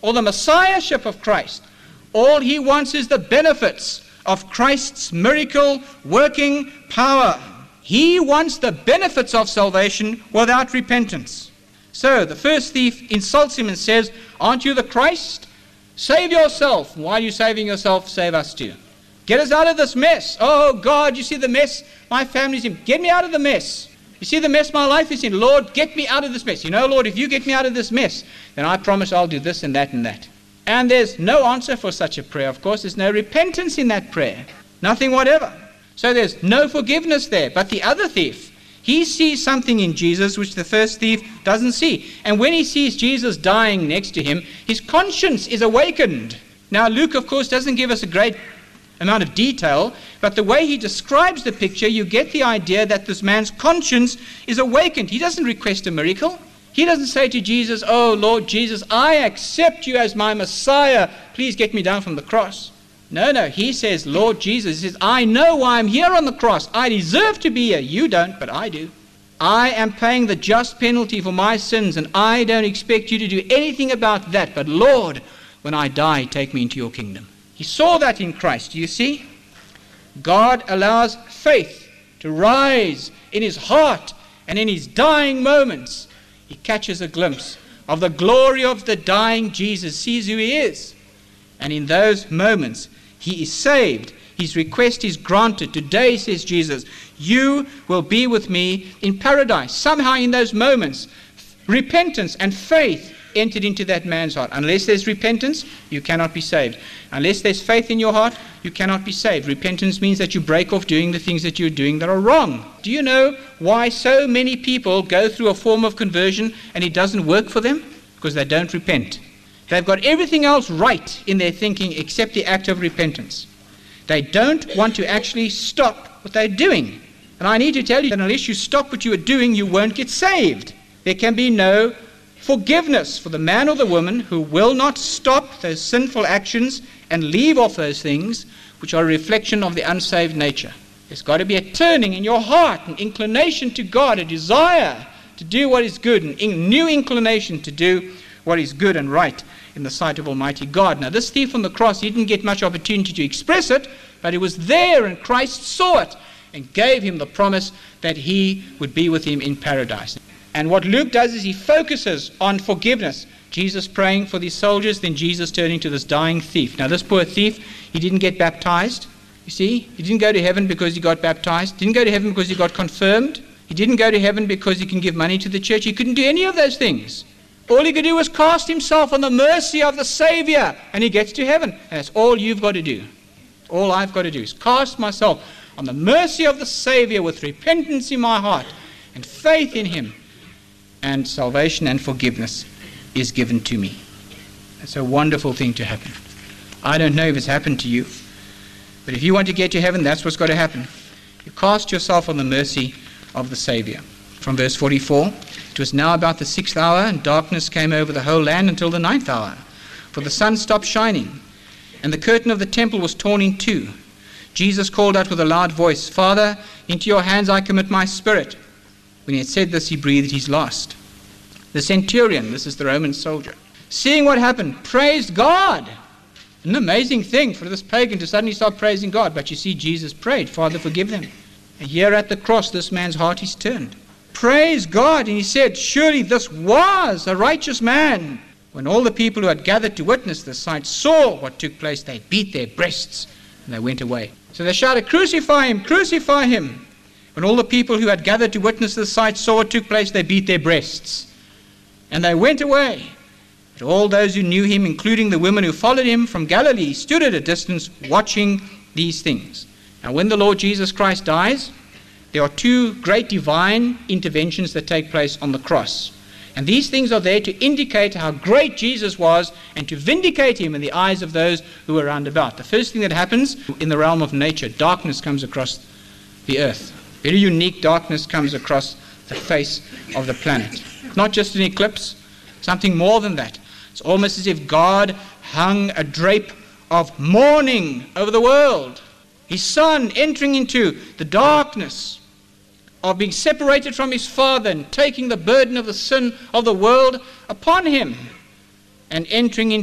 or the Messiahship of Christ. All he wants is the benefits of Christ's miracle working power. He wants the benefits of salvation without repentance. So the first thief insults him and says, "Aren't you the Christ? Save yourself. While you're saving yourself, save us too. Get us out of this mess. Oh God, you see the mess my family's in. Get me out of the mess. You see the mess my life is in. Lord, get me out of this mess. You know, Lord, if you get me out of this mess, then I promise I'll do this and that and that." And there's no answer for such a prayer, of course. There's no repentance in that prayer. Nothing whatever. So there's no forgiveness there. But the other thief, he sees something in Jesus which the first thief doesn't see. And when he sees Jesus dying next to him, his conscience is awakened. Now, Luke, of course, doesn't give us a great amount of detail, but the way he describes the picture, you get the idea that this man's conscience is awakened. He doesn't request a miracle. He doesn't say to Jesus, "Oh, Lord Jesus, I accept you as my Messiah. Please get me down from the cross." No, he says, "Lord Jesus," he says, "I know why I'm here on the cross. I deserve to be here. You don't, but I do. I am paying the just penalty for my sins, and I don't expect you to do anything about that. But Lord, when I die, take me into your kingdom." He saw that in Christ, do you see? God allows faith to rise in his heart, and in his dying moments, he catches a glimpse of the glory of the dying Jesus, sees who he is. And in those moments, he is saved. His request is granted. Today, says Jesus, you will be with me in paradise. Somehow in those moments, repentance and faith entered into that man's heart. Unless there's repentance, you cannot be saved. Unless there's faith in your heart, you cannot be saved. Repentance means that you break off doing the things that you're doing that are wrong. Do you know why so many people go through a form of conversion and it doesn't work for them? Because they don't repent. They've got everything else right in their thinking except the act of repentance. They don't want to actually stop what they're doing. And I need to tell you that unless you stop what you are doing, you won't get saved. There can be no forgiveness for the man or the woman who will not stop those sinful actions and leave off those things which are a reflection of the unsaved nature. There's got to be a turning in your heart, an inclination to God, a desire to do what is good, a new inclination to do what is good and right in the sight of Almighty God. Now, this thief on the cross, he didn't get much opportunity to express it, but it was there, and Christ saw it and gave him the promise that he would be with him in paradise. And what Luke does is he focuses on forgiveness. Jesus praying for these soldiers, then Jesus turning to this dying thief. Now, this poor thief, he didn't get baptized. You see, he didn't go to heaven because he got baptized. Didn't go to heaven because he got confirmed. He didn't go to heaven because he can give money to the church. He couldn't do any of those things. All he could do was cast himself on the mercy of the Savior, and he gets to heaven. And that's all you've got to do. All I've got to do is cast myself on the mercy of the Savior with repentance in my heart and faith in him, and salvation and forgiveness is given to me. That's a wonderful thing to happen. I don't know if it's happened to you, but if you want to get to heaven, that's what's got to happen. You cast yourself on the mercy of the Savior. From verse 44, it was now about the 6th hour, and darkness came over the whole land until the 9th hour. For the sun stopped shining, and the curtain of the temple was torn in two. Jesus called out with a loud voice, "Father, into your hands I commit my spirit." When he had said this, he breathed his last. The centurion, this is the Roman soldier, seeing what happened, praised God. An amazing thing for this pagan to suddenly start praising God. But you see, Jesus prayed, "Father, forgive them." And here at the cross, this man's heart is turned. Praise God. And he said, "Surely this was a righteous man." When all the people who had gathered to witness this sight saw what took place, they beat their breasts and they went away. So they shouted, "Crucify him, crucify him." When all the people who had gathered to witness the sight saw what took place, they beat their breasts. And they went away. But all those who knew him, including the women who followed him from Galilee, stood at a distance watching these things. Now, when the Lord Jesus Christ dies, there are two great divine interventions that take place on the cross. And these things are there to indicate how great Jesus was and to vindicate him in the eyes of those who are round about. The first thing that happens in the realm of nature, darkness comes across the earth. Very unique darkness comes across the face of the planet. Not just an eclipse, something more than that. It's almost as if God hung a drape of mourning over the world. His Son entering into the darkness of being separated from his Father and taking the burden of the sin of the world upon him and entering into